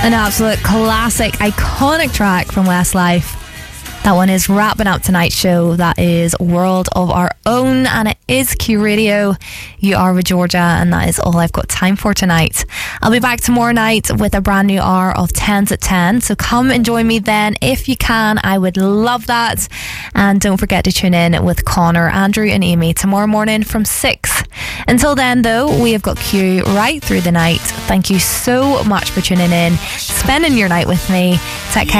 An absolute classic, iconic track from Westlife. That one is wrapping up tonight's show. That is World of Our Own, and it is Q Radio. You are with Georgia, and that is all I've got time for tonight. I'll be back tomorrow night with a brand new hour of 10s at 10, so come and join me then if you can. I would love that. And don't forget to tune in with Connor, Andrew and Amy tomorrow morning from 6. Until then, though, we have got Q right through the night. Thank you so much for tuning in, spending your night with me. Take care.